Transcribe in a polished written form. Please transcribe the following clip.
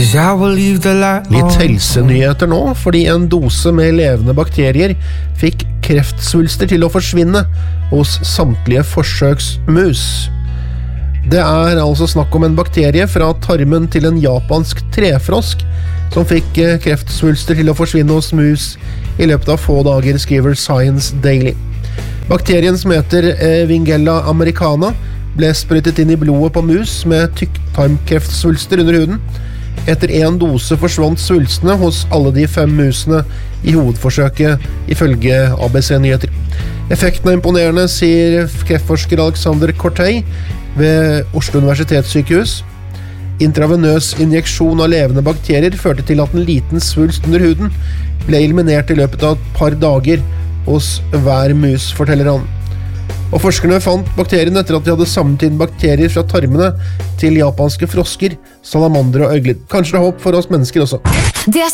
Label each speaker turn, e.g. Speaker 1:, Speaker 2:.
Speaker 1: Litt helsenyheter nå, fordi en dose med levende bakterier fikk kreftsvulster til å forsvinne hos samtlige forsøksmus. Det altså snakk om en bakterie fra tarmen til en japansk trefrosk som fikk kreftsvulster til å forsvinne hos mus i løpet av få dager, skriver Science Daily. Bakterien som heter Wingella americana ble sprutet inn i blodet på mus med tykktarmkreftsvulster under huden. Etter en dose forsvant svulstene hos alle de 5 musene i hovedforsøket, ifølge ABC Nyheter. Effekten imponerende, sier kreftforsker Alexander Cortey ved Oslo Universitetssykehus. Intravenøs injeksjon av levende bakterier førte til at en liten svulst under huden ble eliminert i løpet av et par dager hos hver mus, forteller han. Og forskerne fant bakterien etter at de hadde samlet inn bakterier fra tarmene til japanske frosker, salamandere og øgler. Kanskje det er håp for oss mennesker også.